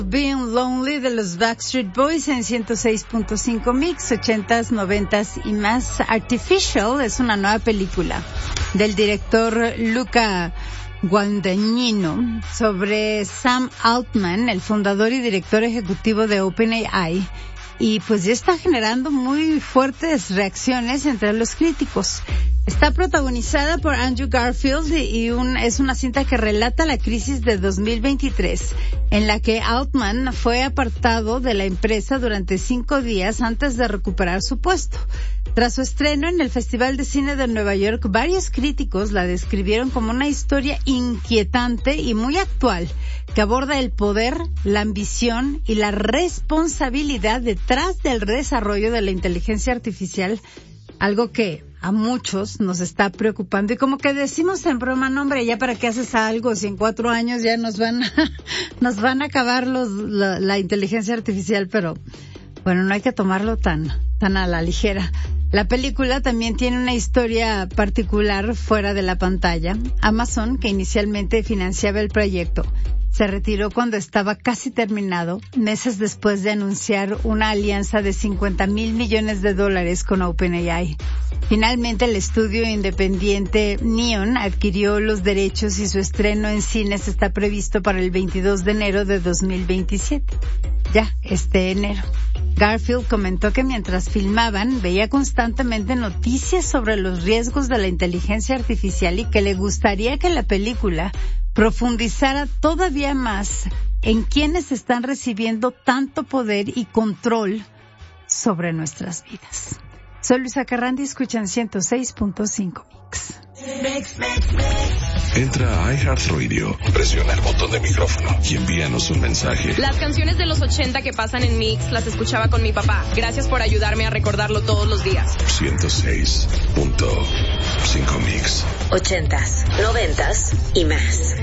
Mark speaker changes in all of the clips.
Speaker 1: Being Lonely de los Backstreet Boys en 106.5 Mix, 80s, 90s y más. Artificial es una nueva película del director Luca Guadagnino sobre Sam Altman, el fundador y director ejecutivo de OpenAI. Y pues ya está generando muy fuertes reacciones entre los críticos. Está protagonizada por Andrew Garfield y es una cinta que relata la crisis de 2023, en la que Altman fue apartado de la empresa durante 5 días antes de recuperar su puesto. Tras su estreno en el Festival de Cine de Nueva York, varios críticos la describieron como una historia inquietante y muy actual, que aborda el poder, la ambición y la responsabilidad detrás del desarrollo de la inteligencia artificial, algo que a muchos nos está preocupando. Y como que decimos en broma, no hombre, ya para qué haces algo si en 4 años ya nos van a acabar la inteligencia artificial, pero bueno, no hay que tomarlo tan a la ligera. La película también tiene una historia particular fuera de la pantalla. Amazon, que inicialmente financiaba el proyecto, se retiró cuando estaba casi terminado, meses después de anunciar una alianza de $50 mil millones con OpenAI. Finalmente, el estudio independiente Neon adquirió los derechos y su estreno en cines está previsto para el 22 de enero de 2027. Ya, este enero. Garfield comentó que mientras filmaban veía constantemente noticias sobre los riesgos de la inteligencia artificial y que le gustaría que la película profundizara todavía más en quienes están recibiendo tanto poder y control sobre nuestras vidas. Soy Luisa Carrandi, escuchan 106.5 Mix.
Speaker 2: Entra a iHeartRadio, presiona el botón de micrófono y envíanos un mensaje.
Speaker 3: Las canciones de los 80 que pasan en Mix las escuchaba con mi papá. Gracias por ayudarme a recordarlo todos los días.
Speaker 2: 106.5 Mix.
Speaker 4: 80s, 90s y más.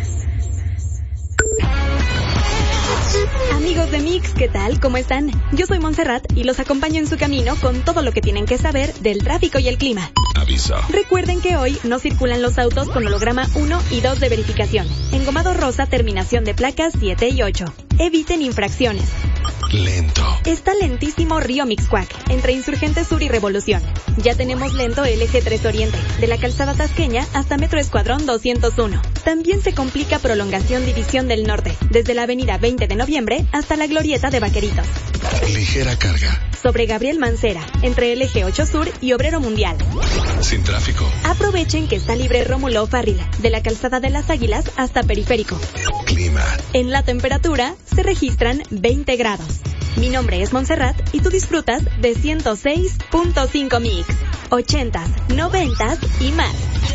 Speaker 5: Amigos de Mix, ¿qué tal? ¿Cómo están? Yo soy Montserrat y los acompaño en su camino con todo lo que tienen que saber del tráfico y el clima.
Speaker 2: Aviso.
Speaker 5: Recuerden que hoy no circulan los autos con holograma 1 y 2 de verificación. Engomado rosa, terminación de placas 7 y 8. Eviten infracciones.
Speaker 2: Lento.
Speaker 5: Está lentísimo Río Mixcoac, entre Insurgente Sur y Revolución. Ya tenemos lento el eje 3 Oriente, de la calzada Tasqueña hasta Metro Escuadrón 201. También se complica prolongación División del Norte, desde la avenida 20 de noviembre hasta la glorieta de Vaqueritos.
Speaker 2: Ligera carga.
Speaker 5: Sobre Gabriel Mancera, entre el eje 8 Sur y Obrero Mundial.
Speaker 2: Sin tráfico.
Speaker 5: Aprovechen que está libre Rómulo O'Farrill, de la calzada de las Águilas hasta Periférico.
Speaker 2: Clima.
Speaker 5: En la temperatura se registran 20 grados. Mi nombre es Montserrat y tú disfrutas de 106.5 Mix, 80s, 90s y más.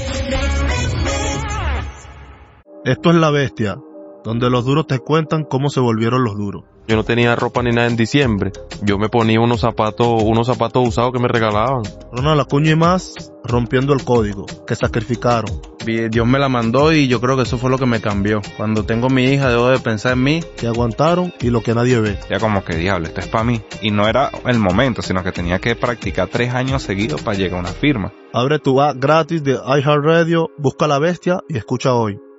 Speaker 6: Esto es La Bestia, donde los duros te cuentan cómo se volvieron los duros.
Speaker 7: Yo no tenía ropa ni nada en diciembre. Yo me ponía unos zapatos usados que me regalaban.
Speaker 6: Ronald Acuña y más, rompiendo el código, que sacrificaron.
Speaker 8: Dios me la mandó y yo creo que eso fue lo que me cambió. Cuando tengo mi hija debo de pensar en mí.
Speaker 6: Que aguantaron y lo que nadie ve.
Speaker 9: Ya como que diablo, esto es para mí. Y no era el momento, sino que tenía que practicar 3 años seguidos para llegar a una firma.
Speaker 6: Abre tu app gratis de iHeartRadio, busca La Bestia y escucha hoy.